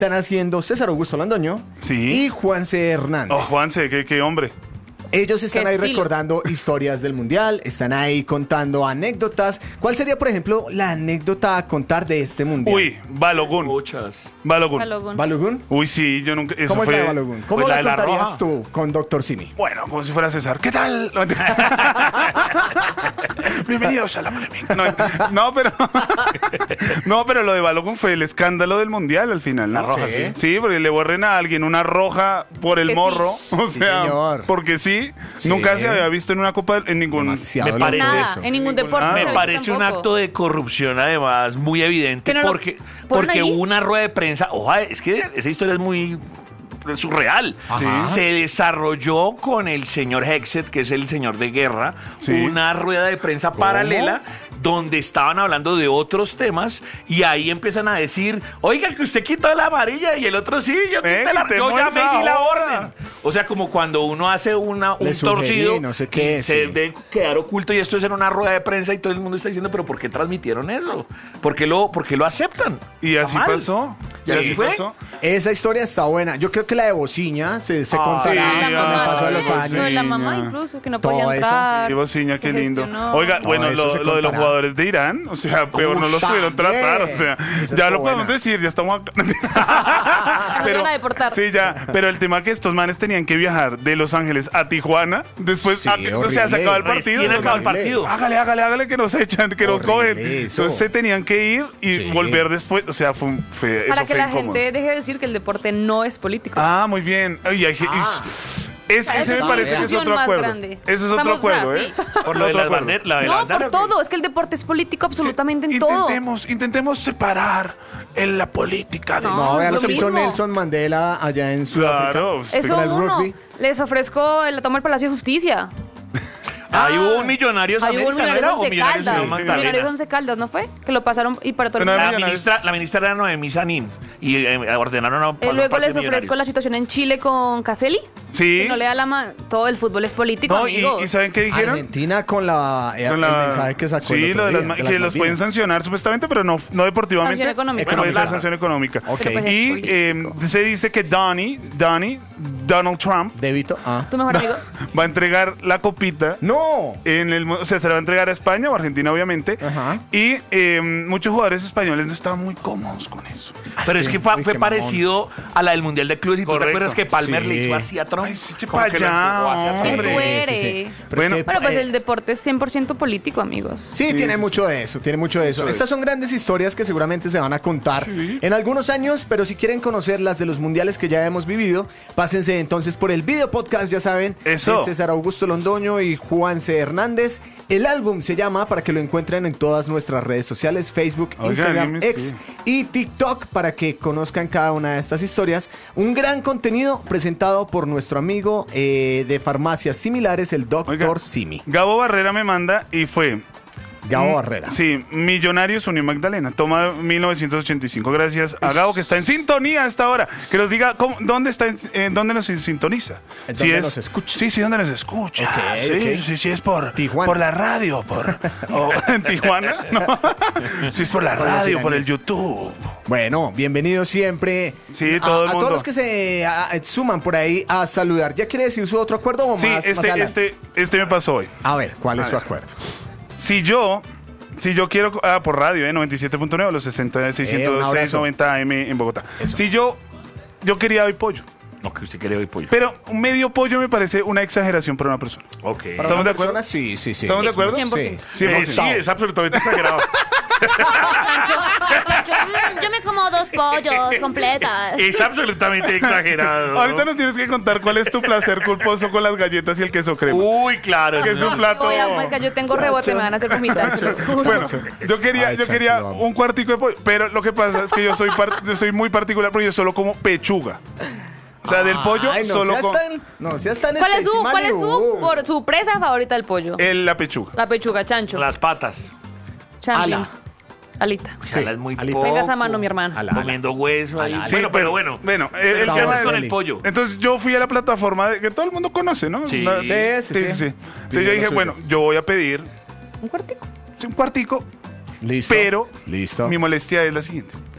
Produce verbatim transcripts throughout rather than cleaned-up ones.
están haciendo César Augusto Londoño Sí. y Juanse Hernández. Oh, Juanse, qué, qué hombre. Ellos están Qué ahí estilo. recordando historias del Mundial, están ahí contando anécdotas. ¿Cuál sería, por ejemplo, la anécdota a contar de este Mundial? Uy, Balogun. Muchas. Balogun. Balogun. ¿Balogun? Uy, sí, yo nunca. Eso ¿Cómo fue, es la de Balogun? ¿Cómo pues, la, de la contarías roja. tú con doctor Simi? Bueno, como si fuera César. ¿Qué tal? No, bienvenidos a la polémica. No, no, pero. No, pero lo de Balogun fue el escándalo del mundial al final, ¿no? La roja, Sí. sí. Sí, porque le borren a alguien una roja por el Que sí. morro. O Sí, sea, señor. porque sí, Sí. nunca se había visto en una copa, en ningún. Demasiado me loco parece Nada, eso. en ningún deporte. Ah, se Me ha visto parece un tampoco. acto de corrupción, además, muy evidente, Que no lo porque, ponen porque ahí. hubo una rueda de prensa. Ojalá, es que esa historia es muy surreal. Ajá. Se desarrolló con el señor Hexet, que es el señor de guerra, Sí. una rueda de prensa paralela donde estaban hablando de otros temas y ahí empiezan a decir, oiga, que usted quitó la amarilla y el otro sí, yo, Eh, quité la, yo quitemos ya esa me di la hora. orden. O sea, como cuando uno hace una, un Le sugerí, torcido, no sé qué, y se sí. debe quedar oculto y esto es en una rueda de prensa y todo el mundo está diciendo, pero ¿por qué transmitieron eso? ¿Por qué lo, por qué lo aceptan? Y Está así mal. pasó. Y Sí. así fue. pasó. Esa historia está buena. Yo creo que la de Bociña se, se Ah, contará sí, con el mamá, paso de los sí, años. Lo de la Sí, mamá ya. incluso, que no Todo podía eso, entrar. Qué bociña, se qué lindo. gestionó. Oiga, No, bueno, eso lo, se lo de los contará. jugadores de Irán, o sea, peor no los Uy, pudieron también. tratar, o sea, Esa ya está lo podemos buena. decir, ya estamos acá. Nos van a deportar. Sí, ya, pero el tema que estos manes tenían que viajar de Los Ángeles a Tijuana, después, Sí, a que- o sea, se horrible. acabó el partido. Recién acabó el horrible. partido. Hágale, hágale, hágale que nos echan, que nos Horrible cogen. eso. Entonces se tenían que ir y Sí. volver después, o sea, fue, un- fue Para eso que fue la incómodo. gente deje de decir que el deporte no es político. Ah, muy bien. Ay, ay, Ah. es, Esa ese me es parece la que es discusión otro más acuerdo. grande. Ese es otro Estamos- acuerdo, o sea, ¿eh? sí. Por lo de Otro la acuerdo. bandera, la de la No, bandera, por ¿o qué? todo. Es que el deporte es político absolutamente en todo. Intentemos, intentemos separar en la política de No, No, vean lo lo que hizo mismo. Nelson Mandela allá en Sudáfrica. Claro, Eso Con el uno. rugby. Les ofrezco la toma del Palacio de Justicia. Ahí hubo un Millonarios Ahí hubo un América, ¿no Millonarios era? O Once Millonarios Caldas. Unión Magdalena. Millonarios Once Caldas, ¿no fue? Que lo pasaron y para todo el Pero mundo. no La Millonarios. ministra, la ministra era Noemí Sanín y eh, ordenaron a Eh, pasar luego parte les de ofrezco la Millonarios. situación en Chile con Caselli. Sí. Que no le da la mano. Todo el fútbol es político, No, y, amigos. y ¿saben qué dijeron? Argentina con la eh, Con el la- mensaje que sacó el Sí, otro lo de las día, ma- de que las los pueden Malvinas. sancionar supuestamente, pero no, no deportivamente. Sanción económica. Puede ser Económica. sanción económica. Ok. Pero pues es Y político. eh, se dice que Donnie, Donnie, Donald Trump, Débito. Ah. ¿Tu mejor amigo? va a entregar la copita. No. En el, mu- o sea, se la va a entregar a España o Argentina, obviamente. Ajá. Y eh, muchos jugadores españoles no estaban muy cómodos con eso. Pero es que fa- Uy, fue qué mamón. parecido a la del Mundial de Clubes y tú te Correcto. acuerdas que Palmer Sí. le hizo así a Trump. Ay, sí, che, Como pa' que lo allá, empujó hacia hombre. atrás. Tú eres. Pero Bueno, es que, Pero pues eh, el deporte es cien por ciento político, amigos. Sí, Sí, tiene sí, mucho de eso, tiene mucho de eso. Mucho de Estas son grandes historias que seguramente se van a contar Sí. en algunos años, pero si quieren conocer las de los mundiales que ya hemos vivido, pásense entonces por el video podcast, ya saben, Eso. de César Augusto Londoño y Juanse Hernández. El álbum se llama, para que lo encuentren en todas nuestras redes sociales, Facebook, Oiga, Instagram, dime, X sí. y TikTok, para que conozcan cada una de estas historias. Un gran contenido presentado por nuestro amigo eh, de farmacias similares, el doctor Oiga, Simi. Gabo Barrera me manda y fue. Gabo Mm, Barrera. Sí, Millonarios Unión Magdalena. Toma mil novecientos ochenta y cinco. Gracias a Gabo, que está en sintonía a esta hora. Que nos diga cómo- dónde está, en- eh, dónde nos sintoniza. ¿En dónde nos escucha? Sí, sí, dónde nos escucha. Ok, sí, ok. sí, sí, es por Tijuana. por la radio, por o en Tijuana, no. Sí, es por la Por las radio, por el iraníes. YouTube. Bueno, bienvenidos siempre. Sí, a, todo el a mundo. todos los que se a- a- suman por ahí a saludar. ¿Ya quiere decir su otro acuerdo o Sí, más, más este, adelante? este, este me pasó hoy. A ver, ¿cuál es A su ver. acuerdo? Si yo, si yo quiero, ah, por radio, eh, noventa y siete punto nueve, los sesenta, Eh, un seiscientos seis, abrazo. noventa A M en Bogotá. Eso. Si yo, yo quería hoy pollo, No, que usted quiere hoy pollo. pero un medio pollo me parece una exageración para una persona. Ok. ¿Para ¿Estamos una de acuerdo? persona? Sí, sí, sí. ¿Estamos de acuerdo? cien por Sí. ciento. cien por Eh, ciento. sí, es absolutamente exagerado. Pancho, Pancho, mm, yo me como dos pollos completas. Es absolutamente exagerado. Ahorita nos tienes que contar cuál es tu placer culposo con las galletas y el queso crema. Uy, claro. Que es un plato. Voy a, oiga, yo tengo rebote, me van a hacer vomitar, se los juro. Bueno, yo quería, Ay, yo Chacho, quería lo amo. un cuartico de pollo, pero lo que pasa es que yo soy, par- yo soy muy particular porque yo solo como pechuga. O sea, del pollo Ay, no solo seas como tan, no seas tan ¿Cuál es su, Stacy cuál es su, Malibu. por, su presa favorita del pollo? el, la pechuga. La pechuga, chancho. Las patas. Chanflín. ala. Alita. Sí, Ala es muy alita. poco. Venga esa mano, mi hermano. Ala, ala. Comiendo hueso ahí. Ala, ala. Bueno, pero bueno. Bueno, el, el Pero tema vamos es con deli. el pollo. Entonces yo fui a la plataforma de, que todo el mundo conoce, ¿no? Sí. La- Sí, sí, sí. Entonces Pidió yo lo dije, suyo. bueno, yo voy a pedir Un cuartico. un cuartico, Listo. pero Listo. mi molestia es la siguiente.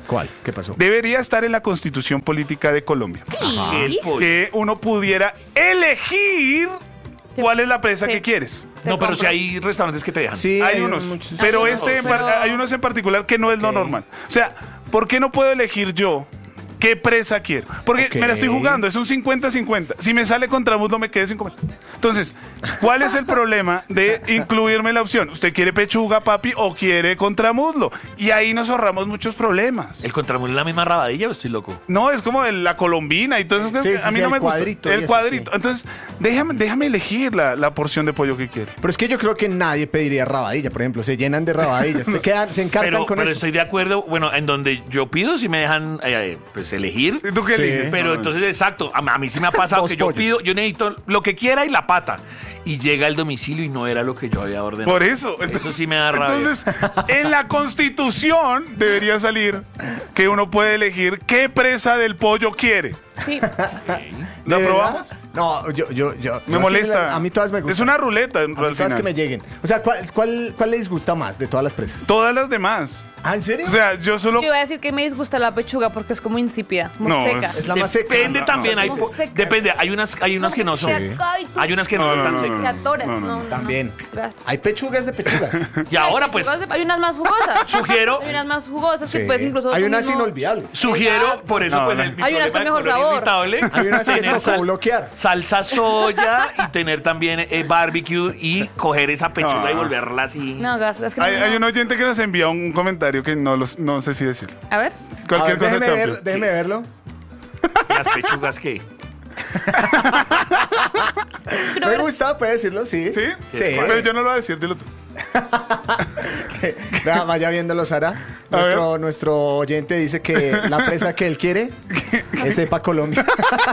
¿Cuál? ¿Qué pasó? Debería estar en la Constitución Política de Colombia. El pollo. Que uno pudiera elegir cuál es la presa Sí. que quieres. No, pero compro. si hay restaurantes que te dejan. Sí, Hay unos, muchos- pero Hay este unos, en par- pero- hay unos en particular que no es lo Ok. normal. O sea, ¿por qué no puedo elegir yo qué presa quiero? Porque Ok. me la estoy jugando, es un cincuenta cincuenta. Si me sale contramuslo, me quedé sin comer. Entonces, ¿cuál es el problema de incluirme la opción? ¿Usted quiere pechuga, papi, o quiere contramuslo? Y ahí nos ahorramos muchos problemas. ¿El contramundo es la misma rabadilla o estoy loco? No, es como el- la colombina y todas esas cosas Sí, que sí, a mí sí, no el me gusta. cuadrito y El eso, cuadrito. sí. Entonces, déjame, déjame elegir la, la porción de pollo que quiere. Pero es que yo creo que nadie pediría rabadilla, por ejemplo. Se llenan de rabadillas. Se quedan, se encartan Pero, con pero eso. estoy de acuerdo, bueno, en donde yo pido si me dejan eh, pues elegir. ¿Y tú qué Sí. eliges? Pero No, entonces, exacto, a, a mí sí me ha pasado Dos que yo pollos. pido, yo necesito lo que quiera y la pata. Y llega el domicilio y no era lo que yo había ordenado. Por eso. Eso sí me da rabia. Entonces, en la Constitución debería salir que uno puede elegir qué presa del pollo quiere. Sí. ¿La ¿De probamos? verdad? No, yo, yo, yo. Me yo sí molesta. la- a mí todas me gustan. Es una ruleta A en- mí al todas que final. me lleguen. O sea, ¿cuál, cuál, cuál les gusta más de todas las presas? Todas las demás. ¿Ah, en serio? O sea, yo solo. Yo iba a decir que me disgusta la pechuga porque es como insípida, como No, seca. es la más seca. Depende No, también, no, hay, no. po- Seca. depende, hay unas, hay unas que no son. Se acaba y tú Hay unas que no, No, son no, tan no, secas. te atoras. No, No, no, no, no. También. Gracias. Hay pechugas de pechugas. Y ahora pues Hay unas más jugosas. Sugiero- Hay unas más jugosas que Sí. puedes incluso. Hay tú unas mismo- inolvidables. sugiero, Exacto. por eso No, pues no. el, mi Hay unas problema con de mejor color sabor. irritable, Hay unas que tener tocó sal- bloquear. salsa soya y tener también eh, barbecue y coger esa pechuga Ah. y volverla así. No, gas, es que no, Hay, no. hay un oyente que nos envía un comentario que no, los, no sé si decirlo. A ver. A Cualquier ver, cosa déjeme, champion. ver, déjeme verlo. Las pechugas que Pero Me ver- gusta, puede decirlo, sí. ¿Sí? Sí. Pero yo no lo voy a decir, dilo tú. Vea, vaya viéndolo, Sara. Nuestro, nuestro oyente dice que la presa que él quiere es Epa Colombia.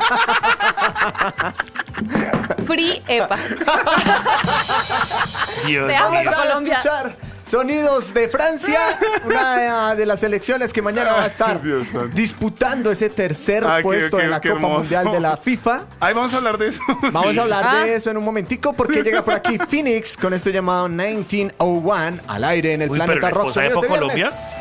Free Epa. Dios Te amo. mío. Vamos a Colombia. escuchar sonidos de Francia, una de las selecciones que mañana va a estar Ay, Dios santo. disputando ese tercer Ay, qué- puesto qué- de la qué Copa hermoso. Mundial de la FIFA. Ahí vamos a hablar de eso. Vamos a hablar Ah. de eso en un momentico porque llega por aquí Phoenix con esto llamado diecinueve oh uno al aire en el Uy, pero Planeta la Rock. esposa de Sonidos de Colombia. viernes.